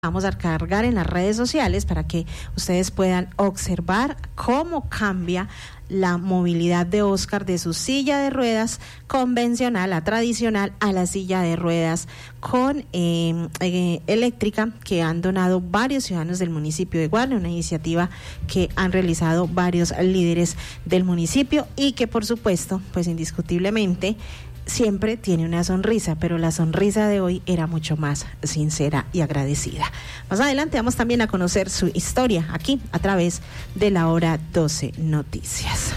Vamos a cargar en las redes sociales para que ustedes puedan observar cómo cambia la movilidad de Oscar de su silla de ruedas convencional a tradicional a la silla de ruedas con eléctrica que han donado varios ciudadanos del municipio de Guarne, una iniciativa que han realizado varios líderes del municipio y que por supuesto, pues indiscutiblemente, siempre tiene una sonrisa, pero la sonrisa de hoy era mucho más sincera y agradecida. Más adelante vamos también a conocer su historia aquí a través de la hora 12 Noticias.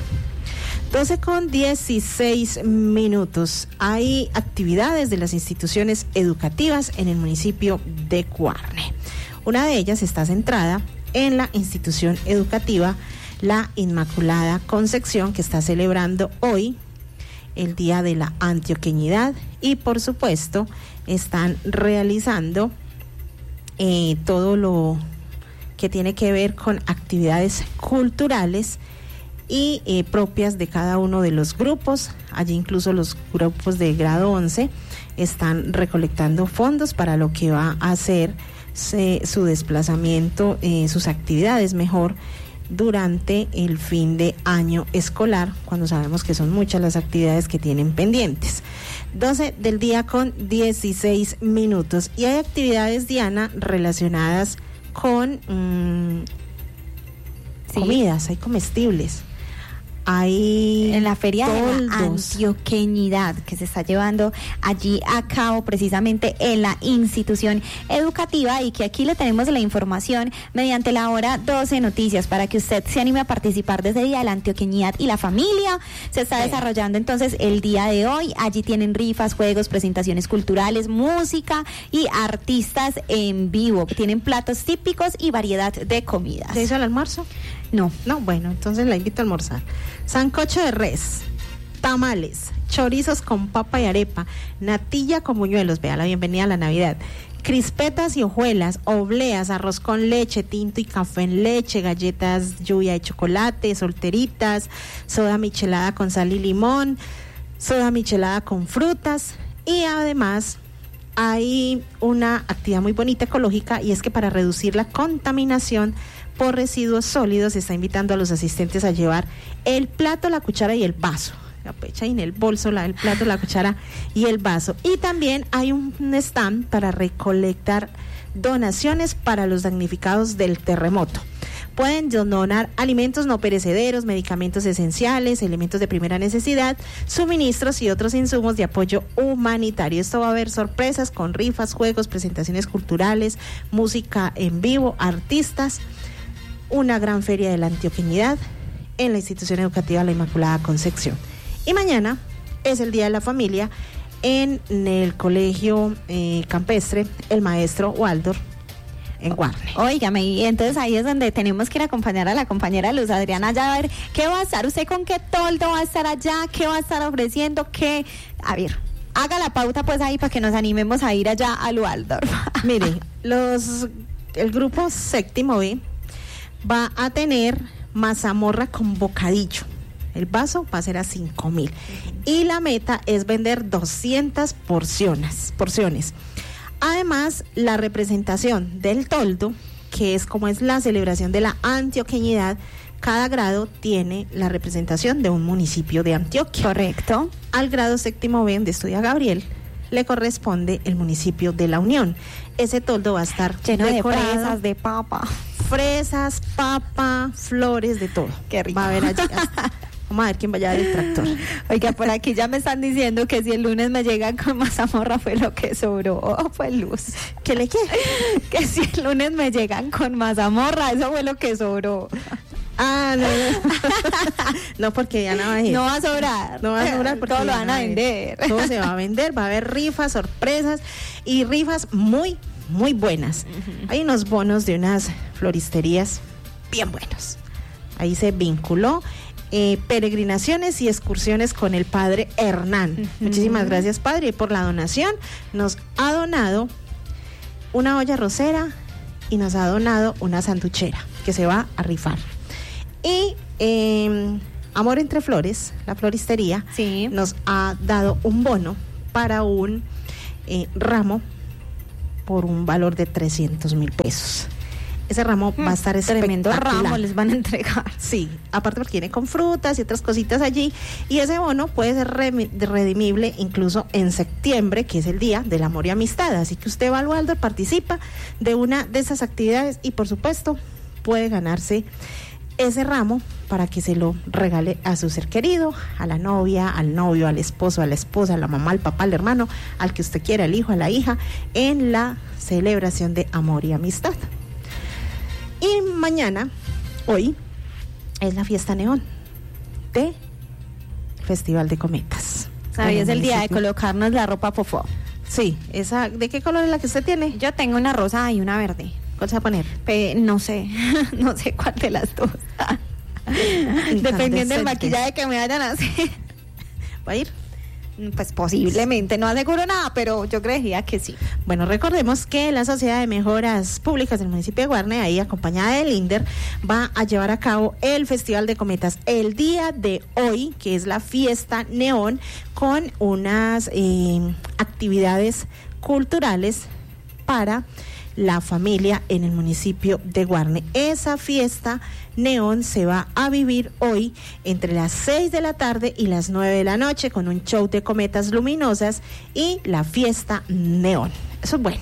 12:16. Hay actividades de las instituciones educativas en el municipio de Guarne. Una de ellas está centrada en la institución educativa La Inmaculada Concepción, que está celebrando hoy el Día de la Antioqueñidad y por supuesto están realizando todo lo que tiene que ver con actividades culturales y propias de cada uno de los grupos. Allí incluso los grupos de grado 11 están recolectando fondos para lo que va a ser su desplazamiento, sus actividades mejor, durante el fin de año escolar, cuando sabemos que son muchas las actividades que tienen pendientes. 12:16. Y hay actividades, Diana, relacionadas con comidas, hay comestibles. Hay en la feria toldos de la Antioqueñidad que se está llevando allí a cabo precisamente en la institución educativa, y que aquí le tenemos la información mediante la hora 12 Noticias para que usted se anime a participar de ese Día de la Antioqueñidad y la familia. Se está desarrollando entonces el día de hoy. Allí tienen rifas, juegos, presentaciones culturales, música y artistas en vivo. Tienen platos típicos y variedad de comidas. ¿Se hizo el almuerzo? No, bueno, entonces la invito a almorzar. Sancocho de res, tamales, chorizos con papa y arepa, natilla con buñuelos, vea la bienvenida a la Navidad, crispetas y hojuelas, obleas, arroz con leche, tinto y café en leche, galletas lluvia de chocolate, solteritas, soda michelada con sal y limón, soda michelada con frutas, y además hay una actividad muy bonita ecológica, y es que para reducir la contaminación por residuos sólidos se está invitando a los asistentes a llevar el plato, la cuchara y el vaso. La pecha y en el bolso el plato, la cuchara y el vaso. Y también hay un stand para recolectar donaciones para los damnificados del terremoto. Pueden donar alimentos no perecederos, medicamentos esenciales, elementos de primera necesidad, suministros y otros insumos de apoyo humanitario. Esto va a haber sorpresas con rifas, juegos, presentaciones culturales, música en vivo, artistas, una gran feria de la Antioqueñidad en la institución educativa La Inmaculada Concepción. Y mañana es el Día de la Familia en el colegio campestre El Maestro Waldorf en Guarne. Óigame, y entonces ahí es donde tenemos que ir a acompañar a la compañera Luz Adriana allá a ver qué va a estar, usted con qué toldo va a estar allá, qué va a estar ofreciendo, qué, a ver, haga la pauta pues ahí para que nos animemos a ir allá al Waldorf. Mire, el grupo séptimo B va a tener mazamorra con bocadillo. El vaso va a ser a 5,000 y la meta es vender 200 porciones. Además, la representación del toldo, que es como es la celebración de la Antioqueñidad, cada grado tiene la representación de un municipio de Antioquia. Correcto. Al grado séptimo B, donde estudia Gabriel, le corresponde el municipio de La Unión. Ese toldo va a estar lleno decorado, de fresas, de papa. Fresas, papa, flores, de todo. Qué rico. Va a haber allí vamos a ver quién va a llevar el tractor. Oiga, por aquí ya me están diciendo que si el lunes me llegan con mazamorra fue lo que sobró. Fue Luz. ¿Qué le quiere? Que si el lunes me llegan con mazamorra, eso fue lo que sobró. Ah, no. No, porque ya no va a ir. No va a sobrar. No va a sobrar porque todo lo van a vender. Todo se va a vender, va a haber rifas, sorpresas y rifas muy, muy buenas. Hay unos bonos de unas floristerías bien buenos. Ahí se vinculó peregrinaciones y excursiones con el padre Hernán. Muchísimas gracias, padre, por la donación. Nos ha donado una olla rosera y nos ha donado una sanduchera que se va a rifar. Y Amor Entre Flores, la floristería, nos ha dado un bono para un ramo por un valor de 300.000 pesos. Ese ramo va a estar tremendo espectacular. ramo les van a entregar. Sí, aparte porque viene con frutas y otras cositas allí, y ese bono puede ser redimible incluso en septiembre, que es el Día del Amor y Amistad, así que usted va al Waldorf, participa de una de esas actividades y por supuesto puede ganarse ese ramo para que se lo regale a su ser querido, a la novia, al novio, al esposo, a la esposa, a la mamá, al papá, al hermano, al que usted quiera, al hijo, a la hija, en la celebración de amor y amistad. Y mañana, hoy, es la fiesta neón de Festival de Cometas. ¿Sabías el día de colocarnos la ropa popó? Sí, esa, ¿de qué color es la que usted tiene? Yo tengo una rosa y una verde. ¿Cuál se va a poner? No sé, no sé cuál de las dos. Dependiendo del maquillaje que me vayan a hacer. ¿Va a ir? Pues posiblemente, no aseguro nada, pero yo creería que sí. Bueno, recordemos que la Sociedad de Mejoras Públicas del municipio de Guarne, ahí acompañada del INDER, va a llevar a cabo el Festival de Cometas el día de hoy, que es la fiesta neón, con unas actividades culturales para la familia en el municipio de Guarne. Esa fiesta neón se va a vivir hoy entre las 6 de la tarde y las 9 de la noche con un show de cometas luminosas y la fiesta neón. Eso es bueno.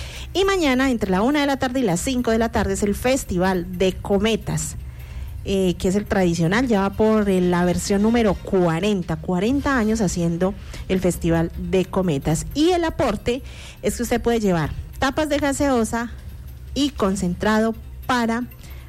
Y mañana entre la 1 de la tarde y las 5 de la tarde es el Festival de Cometas, que es el tradicional, ya va por la versión número 40 años haciendo el Festival de Cometas. Y el aporte es que usted puede llevar tapas de gaseosa y concentrado para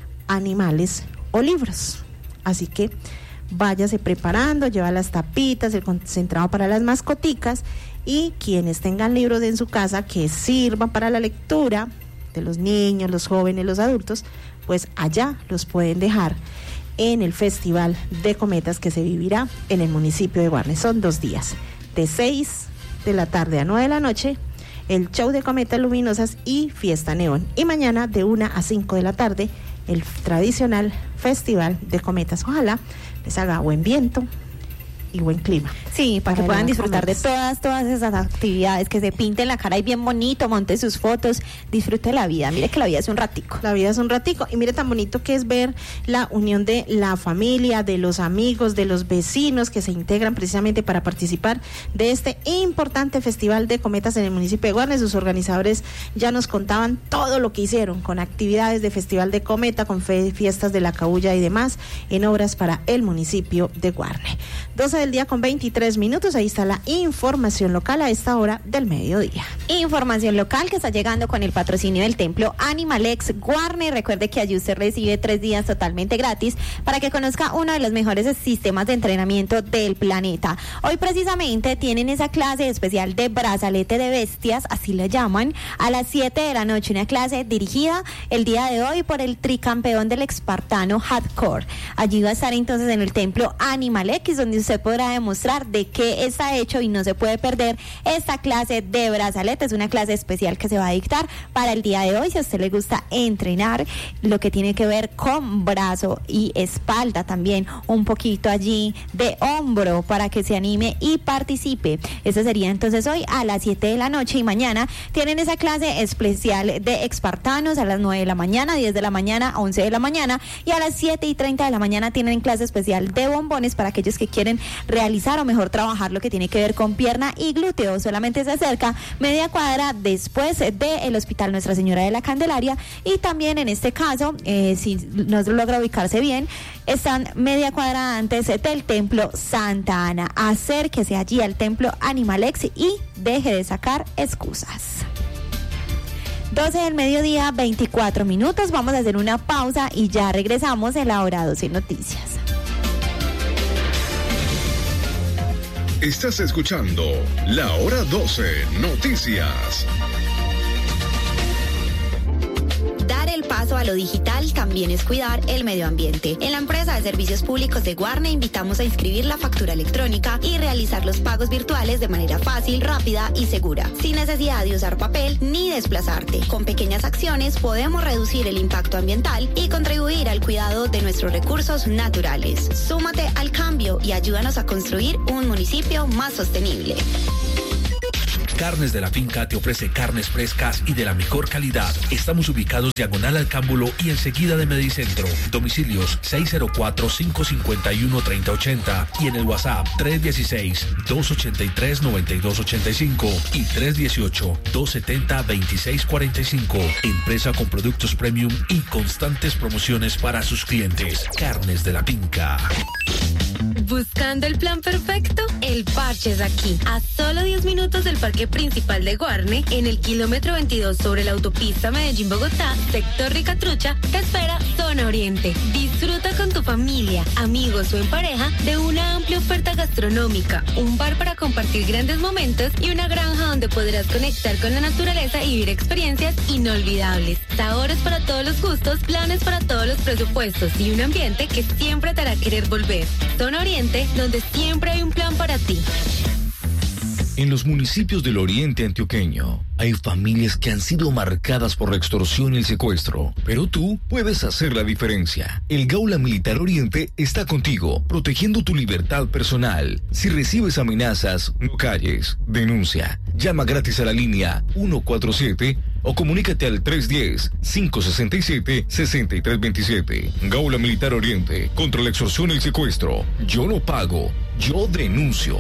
animales o libros. Así que váyase preparando, lleva las tapitas, el concentrado para las mascoticas, y quienes tengan libros en su casa que sirvan para la lectura de los niños, los jóvenes, los adultos, pues allá los pueden dejar en el Festival de Cometas que se vivirá en el municipio de Guarne. Son 2 días, de 6 de la tarde a 9 de la noche, el show de cometas luminosas y fiesta neón. Y mañana de 1 a 5 de la tarde, el tradicional Festival de Cometas. Ojalá les haga buen viento y buen clima. Sí, para que puedan disfrutar de todas esas actividades, que se pinten la cara y bien bonito, monte sus fotos, disfrute la vida. Mire que la vida es un ratico. La vida es un ratico, y mire tan bonito que es ver la unión de la familia, de los amigos, de los vecinos que se integran precisamente para participar de este importante Festival de Cometas en el municipio de Guarne. Sus organizadores ya nos contaban todo lo que hicieron con actividades de Festival de Cometa, con fiestas de la cabulla y demás, en obras para el municipio de Guarne. 12 del día con 23 minutos, ahí está la información local a esta hora del mediodía. Información local que está llegando con el patrocinio del Templo Animalex Guarne. Recuerde que allí usted recibe 3 días totalmente gratis para que conozca uno de los mejores sistemas de entrenamiento del planeta. Hoy precisamente tienen esa clase especial de brazalete de bestias, así le llaman, a las 7 de la noche, una clase dirigida el día de hoy por el tricampeón del espartano hardcore. Allí va a estar entonces en el Templo Animalex, donde usted podrá demostrar de qué está hecho y no se puede perder esta clase de brazalete. Es una clase especial que se va a dictar para el día de hoy. Si a usted le gusta entrenar lo que tiene que ver con brazo y espalda, también un poquito allí de hombro, para que se anime y participe. Eso sería entonces hoy a las 7 de la noche, y mañana tienen esa clase especial de espartanos a las 9 de la mañana, 10 de la mañana, 11 de la mañana, y a las 7:30 de la mañana tienen clase especial de bombones para aquellos que quieren realizar o mejor trabajar lo que tiene que ver con pierna y glúteo. Solamente se acerca media cuadra después del Hospital Nuestra Señora de la Candelaria, y también en este caso, si no logra ubicarse bien, están media cuadra antes del Templo Santa Ana. Acérquese allí al Templo Animalex y deje de sacar excusas. 12 del mediodía, 24 minutos. Vamos a hacer una pausa y ya regresamos en la hora 12 Noticias. Estás escuchando La Hora 12 Noticias. Dar el paso a lo digital también es cuidar el medio ambiente. En la empresa de servicios públicos de Guarne invitamos a inscribir la factura electrónica y realizar los pagos virtuales de manera fácil, rápida y segura, sin necesidad de usar papel ni desplazarte. Con pequeñas acciones podemos reducir el impacto ambiental y contribuir al cuidado de nuestros recursos naturales. Súmate al cambio y ayúdanos a construir un municipio más sostenible. Carnes de la Finca te ofrece carnes frescas y de la mejor calidad. Estamos ubicados diagonal al Cámbulo y enseguida de Medicentro. Domicilios 604-551-3080 y en el WhatsApp 316-283-9285 y 318-270-2645. Empresa con productos premium y constantes promociones para sus clientes. Carnes de la Finca. ¿Buscando el plan perfecto? El Parche es aquí. A solo 10 minutos del parque principal de Guarne, en el kilómetro 22 sobre la autopista Medellín-Bogotá, sector Ricatrucha, te espera Zona Oriente. Disfruta con tu familia, amigos o en pareja de una amplia oferta gastronómica, un bar para compartir grandes momentos y una granja donde podrás conectar con la naturaleza y vivir experiencias inolvidables. Sabores para todos los gustos, planes para todos los presupuestos y un ambiente que siempre te hará querer volver. Zona Oriente, donde siempre hay un plan para ti. En los municipios del oriente antioqueño hay familias que han sido marcadas por la extorsión y el secuestro, pero tú puedes hacer la diferencia. El Gaula Militar Oriente está contigo, protegiendo tu libertad personal. Si recibes amenazas, no calles, denuncia. Llama gratis a la línea 147 o comunícate al 310-567-6327. Gaula Militar Oriente, contra la extorsión y el secuestro. Yo lo pago, yo denuncio.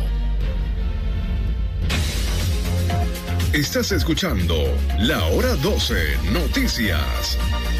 Estás escuchando La Hora 12 Noticias.